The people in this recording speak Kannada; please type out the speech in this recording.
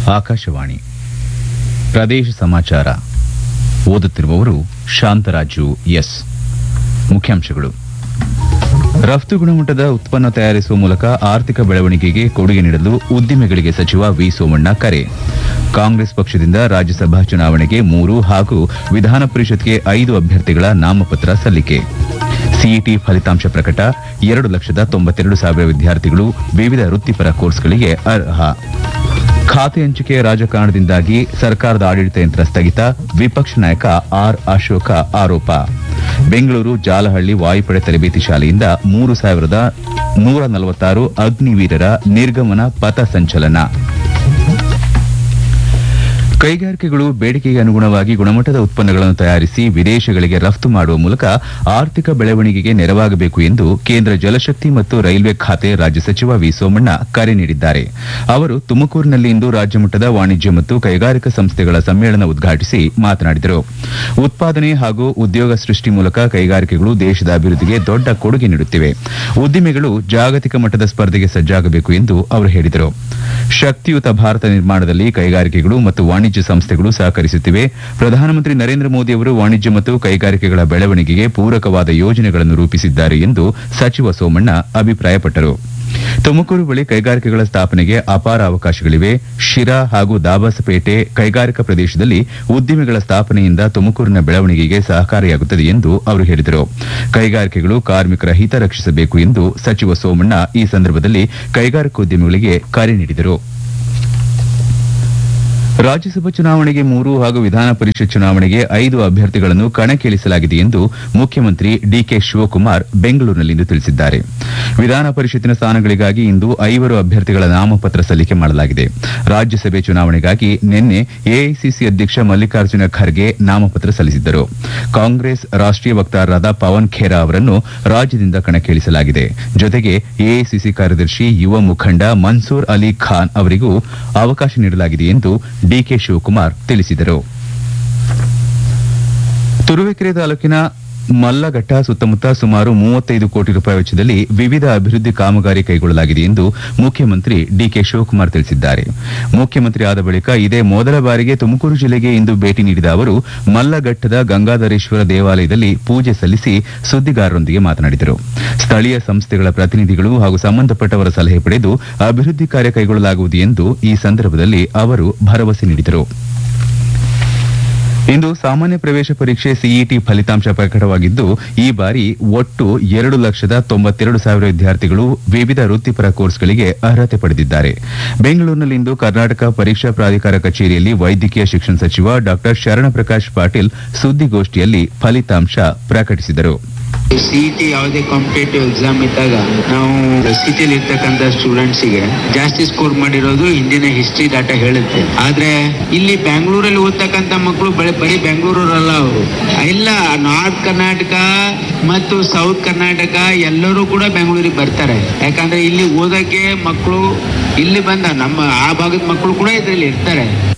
ಆಕಾಶವಾಣಿ ಪ್ರದೇಶ ಸಮಾಚಾರ ಓದುತ್ತಿರುವವರು ಶಾಂತರಾಜು ಎಸ್. ಮುಖ್ಯಾಂಶಗಳು: ರಫ್ತು ಗುಣಮಟ್ಟದ ಉತ್ಪನ್ನ ತಯಾರಿಸುವ ಮೂಲಕ ಆರ್ಥಿಕ ಬೆಳವಣಿಗೆಗೆ ಕೊಡುಗೆ ನೀಡಲು ಉದ್ದಿಮೆಗಳಿಗೆ ಸಚಿವ ವಿ. ಸೋಮಣ್ಣ ಕರೆ. ಕಾಂಗ್ರೆಸ್ ಪಕ್ಷದಿಂದ ರಾಜ್ಯಸಭಾ ಚುನಾವಣೆಗೆ 3 ಹಾಗೂ ವಿಧಾನ ಪರಿಷತ್ಗೆ 5 ಅಭ್ಯರ್ಥಿಗಳ ನಾಮಪತ್ರ ಸಲ್ಲಿಕೆ. ಸಿಇಟಿ ಫಲಿತಾಂಶ ಪ್ರಕಟ. 2,92,000 ವಿದ್ಯಾರ್ಥಿಗಳು ವಿವಿಧ ವೃತ್ತಿಪರ ಕೋರ್ಸ್ಗಳಿಗೆ ಅರ್ಹ. ಖಾತೆ ಹಂಚಿಕೆ ರಾಜಕಾರಣದಿಂದಾಗಿ ಸರ್ಕಾರದ ಆಡಳಿತ ಯಂತ್ರ ಸ್ಥಗಿತ. ವಿಪಕ್ಷ ನಾಯಕ ಆರ್. ಅಶೋಕ ಆರೋಪ. ಬೆಂಗಳೂರು ಜಾಲಹಳ್ಳಿ ವಾಯುಪಡೆ ತರಬೇತಿ ಶಾಲೆಯಿಂದ 3,146 ಅಗ್ನಿವೀರರ ನಿರ್ಗಮನ ಪಥ ಸಂಚಲನ. ಕೈಗಾರಿಕೆಗಳು ಬೇಡಿಕೆಗೆ ಅನುಗುಣವಾಗಿ ಗುಣಮಟ್ಟದ ಉತ್ಪನ್ನಗಳನ್ನು ತಯಾರಿಸಿ ವಿದೇಶಗಳಿಗೆ ರಫ್ತು ಮಾಡುವ ಮೂಲಕ ಆರ್ಥಿಕ ಬೆಳವಣಿಗೆಗೆ ನೆರವಾಗಬೇಕು ಎಂದು ಕೇಂದ್ರ ಜಲಶಕ್ತಿ ಮತ್ತು ರೈಲ್ವೆ ಖಾತೆ ರಾಜ್ಯ ಸಚಿವ ವಿ. ಸೋಮಣ್ಣ ಕರೆ ನೀಡಿದ್ದಾರೆ. ಅವರು ತುಮಕೂರಿನಲ್ಲಿಂದು ರಾಜ್ಯಮಟ್ಟದ ವಾಣಿಜ್ಯ ಮತ್ತು ಕೈಗಾರಿಕಾ ಸಂಸ್ಥೆಗಳ ಸಮ್ಮೇಳನ ಉದ್ಘಾಟಿಸಿ ಮಾತನಾಡಿದರು. ಉತ್ಪಾದನೆ ಹಾಗೂ ಉದ್ಯೋಗ ಸೃಷ್ಟಿ ಮೂಲಕ ಕೈಗಾರಿಕೆಗಳು ದೇಶದ ಅಭಿವೃದ್ಧಿಗೆ ದೊಡ್ಡ ಕೊಡುಗೆ ನೀಡುತ್ತಿವೆ. ಉದ್ದಿಮೆಗಳು ಜಾಗತಿಕ ಮಟ್ಟದ ಸ್ಪರ್ಧೆಗೆ ಸಜ್ಜಾಗಬೇಕು ಎಂದು ಅವರು ಹೇಳಿದರು. ಶಕ್ತಿಯುತ ಭಾರತ ನಿರ್ಮಾಣದಲ್ಲಿ ಕೈಗಾರಿಕೆಗಳು ಮತ್ತು ವಾಣಿಜ್ಯ ಸಂಸ್ಥೆಗಳು ಸಹಕರಿಸುತ್ತಿವೆ. ಪ್ರಧಾನಮಂತ್ರಿ ನರೇಂದ್ರ ಮೋದಿ ಅವರು ವಾಣಿಜ್ಯ ಮತ್ತು ಕೈಗಾರಿಕೆಗಳ ಬೆಳವಣಿಗೆಗೆ ಪೂರಕವಾದ ಯೋಜನೆಗಳನ್ನು ರೂಪಿಸಿದ್ದಾರೆ ಎಂದು ಸಚಿವ ಸೋಮಣ್ಣ ಅಭಿಪ್ರಾಯಪಟ್ಟರು. ತುಮಕೂರು ಬಳಿ ಕೈಗಾರಿಕೆಗಳ ಸ್ಥಾಪನೆಗೆ ಅಪಾರ ಅವಕಾಶಗಳಿವೆ. ಶಿರಾ ಹಾಗೂ ದಾಬಾಸಪೇಟೆ ಕೈಗಾರಿಕಾ ಪ್ರದೇಶದಲ್ಲಿ ಉದ್ದಿಮೆಗಳ ಸ್ಥಾಪನೆಯಿಂದ ತುಮಕೂರಿನ ಬೆಳವಣಿಗೆಗೆ ಸಹಕಾರಿಯಾಗುತ್ತದೆ ಎಂದು ಅವರು ಹೇಳಿದರು. ಕೈಗಾರಿಕೆಗಳು ಕಾರ್ಮಿಕರ ಹಿತ ರಕ್ಷಿಸಬೇಕು ಎಂದು ಸಚಿವ ಸೋಮಣ್ಣ ಈ ಸಂದರ್ಭದಲ್ಲಿ ಕೈಗಾರಿಕೋದ್ಯಮಿಗಳಿಗೆ ಕರೆ ನೀಡಿದರು. ರಾಜ್ಯಸಭಾ ಚುನಾವಣೆಗೆ 3 ಹಾಗೂ ವಿಧಾನ ಪರಿಷತ್ ಚುನಾವಣೆಗೆ 5 ಅಭ್ಯರ್ಥಿಗಳನ್ನು ಕಣಕ್ಕಿಳಿಸಲಾಗಿದೆ ಎಂದು ಮುಖ್ಯಮಂತ್ರಿ ಡಿಕೆ ಶಿವಕುಮಾರ್ ಬೆಂಗಳೂರಿನಲ್ಲಿಂದು ತಿಳಿಸಿದ್ದಾರೆ. ವಿಧಾನ ಪರಿಷತ್ತಿನ ಸ್ಥಾನಗಳಿಗಾಗಿ ಇಂದು 5 ಅಭ್ಯರ್ಥಿಗಳ ನಾಮಪತ್ರ ಸಲ್ಲಿಕೆ ಮಾಡಲಾಗಿದೆ. ರಾಜ್ಯಸಭೆ ಚುನಾವಣೆಗಾಗಿ ನಿನ್ನೆ ಎಐಸಿಸಿ ಅಧ್ಯಕ್ಷ ಮಲ್ಲಿಕಾರ್ಜುನ ಖರ್ಗೆ ನಾಮಪತ್ರ ಸಲ್ಲಿಸಿದ್ದರು. ಕಾಂಗ್ರೆಸ್ ರಾಷ್ಟೀಯ ವಕ್ತಾರರಾದ ಪವನ್ ಖೇರಾ ಅವರನ್ನು ರಾಜ್ಯದಿಂದ ಕಣಕ್ಕಿಳಿಸಲಾಗಿದೆ. ಜೊತೆಗೆ ಎಐಸಿಸಿ ಕಾರ್ಯದರ್ಶಿ ಯುವ ಮುಖಂಡ ಮನ್ಸೂರ್ ಅಲಿ ಖಾನ್ ಅವರಿಗೂ ಅವಕಾಶ ನೀಡಲಾಗಿದೆ ಎಂದು ಡಿಕೆ ಶಿವಕುಮಾರ್ ತಿಳಿಸಿದರು. ತುರುವೇಕೆರೆ ತಾಲೂಕಿನ ಮಲ್ಲಘಟ್ಟ ಸುತ್ತಮುತ್ತ ಸುಮಾರು 35 ಕೋಟಿ ರೂಪಾಯಿ ವೆಚ್ಚದಲ್ಲಿ ವಿವಿಧ ಅಭಿವೃದ್ಧಿ ಕಾಮಗಾರಿ ಕೈಗೊಳ್ಳಲಾಗಿದೆ ಎಂದು ಮುಖ್ಯಮಂತ್ರಿ ಡಿಕೆ ಶಿವಕುಮಾರ್ ತಿಳಿಸಿದ್ದಾರೆ. ಮುಖ್ಯಮಂತ್ರಿ ಆದ ಬಳಿಕ ಇದೇ ಮೊದಲ ಬಾರಿಗೆ ತುಮಕೂರು ಜಿಲ್ಲೆಗೆ ಇಂದು ಭೇಟಿ ನೀಡಿದ ಅವರು ಮಲ್ಲಘಟ್ಟದ ಗಂಗಾಧರೇಶ್ವರ ದೇವಾಲಯದಲ್ಲಿ ಪೂಜೆ ಸಲ್ಲಿಸಿ ಸುದ್ದಿಗಾರರೊಂದಿಗೆ ಮಾತನಾಡಿದರು. ಸ್ಥಳೀಯ ಸಂಸ್ಥೆಗಳ ಪ್ರತಿನಿಧಿಗಳು ಹಾಗೂ ಸಂಬಂಧಪಟ್ಟವರ ಸಲಹೆ ಪಡೆದು ಅಭಿವೃದ್ಧಿ ಕಾರ್ಯ ಕೈಗೊಳ್ಳಲಾಗುವುದು ಎಂದು ಈ ಸಂದರ್ಭದಲ್ಲಿ ಅವರು ಭರವಸೆ ನೀಡಿದರು. ಇಂದು ಸಾಮಾನ್ಯ ಪ್ರವೇಶ ಪರೀಕ್ಷೆ ಸಿಇಟಿ ಫಲಿತಾಂಶ ಪ್ರಕಟವಾಗಿದ್ದು, ಈ ಬಾರಿ ಒಟ್ಟು 2,92,000 ವಿದ್ಯಾರ್ಥಿಗಳು ವಿವಿಧ ವೃತ್ತಿಪರ ಕೋರ್ಸ್ಗಳಿಗೆ ಅರ್ಹತೆ ಪಡೆದಿದ್ದಾರೆ. ಬೆಂಗಳೂರಿನಲ್ಲಿಂದು ಕರ್ನಾಟಕ ಪರೀಕ್ಷಾ ಪ್ರಾಧಿಕಾರ ಕಚೇರಿಯಲ್ಲಿ ವೈದ್ಯಕೀಯ ಶಿಕ್ಷಣ ಸಚಿವ ಡಾ ಶರಣಪ್ರಕಾಶ್ ಪಾಟೀಲ್ ಸುದ್ದಿಗೋಷ್ಠಿಯಲ್ಲಿ ಫಲಿತಾಂಶ ಪ್ರಕಟಿಸಿದರು. ಸಿಇಟಿ ಯಾವುದೇ ಕಾಂಪಿಟೇಟಿವ್ ಎಕ್ಸಾಮ್ ಇದ್ದಾಗ ನಾವು ಸಿಟಿಲಿ ಇರ್ತಕ್ಕಂಥ ಸ್ಟೂಡೆಂಟ್ಸಿಗೆ ಜಾಸ್ತಿ ಸ್ಕೋರ್ ಮಾಡಿರೋದು ಇಂದಿನ ಹಿಸ್ಟ್ರಿ ಡಾಟಾ ಹೇಳುತ್ತೆ. ಆದ್ರೆ ಇಲ್ಲಿ ಬೆಂಗಳೂರಲ್ಲಿ ಓದ್ತಕ್ಕಂಥ ಮಕ್ಕಳು ಬರೀ ಬೆಂಗಳೂರಲ್ಲ, ಅವರು ಇಲ್ಲ ನಾರ್ತ್ ಕರ್ನಾಟಕ ಮತ್ತು ಸೌತ್ ಕರ್ನಾಟಕ ಎಲ್ಲರೂ ಕೂಡ ಬೆಂಗಳೂರಿಗೆ ಬರ್ತಾರೆ. ಯಾಕಂದ್ರೆ ಇಲ್ಲಿ ಓದಕ್ಕೆ ಮಕ್ಕಳು ಇಲ್ಲಿ ಬಂದ ನಮ್ಮ ಆ ಭಾಗದ ಮಕ್ಕಳು ಕೂಡ ಇದರಲ್ಲಿ ಇರ್ತಾರೆ.